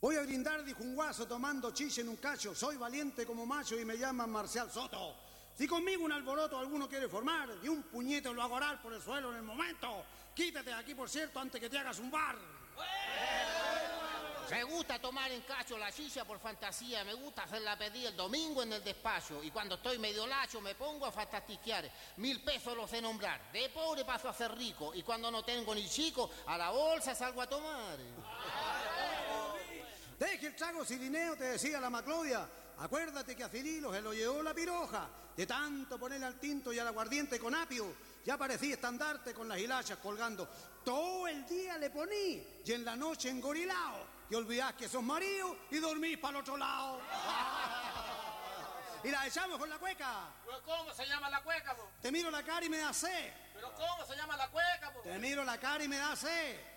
Voy a brindar, dijo un guaso tomando chicha en un cacho. Soy valiente como macho y me llaman Marcial Soto. Si conmigo un alboroto alguno quiere formar, de un puñete lo hago orar por el suelo en el momento. Quítate de aquí, por cierto, antes que te hagas un bar. Me gusta tomar en cacho la chicha por fantasía, me gusta hacerla pedir el domingo en el despacho y cuando estoy medio lacho me pongo a fantastiquear. 1000 pesos los sé nombrar, de pobre paso a ser rico y cuando no tengo ni chico, a la bolsa salgo a tomar. Deje el trago, Cirineo, te decía la Maclovia. Acuérdate que a Cirilo se lo llevó la piroja. De tanto ponerle al tinto y al aguardiente con apio, ya parecía estandarte con las hilachas colgando. Todo el día le poní y en la noche engorilao. Y olvidás que sos marido y dormís para el otro lado. Y la echamos con la cueca. ¿Pero cómo se llama la cueca, po? Te miro la cara y me da sed. ¿Pero cómo se llama la cueca, po? Te miro la cara y me da sed.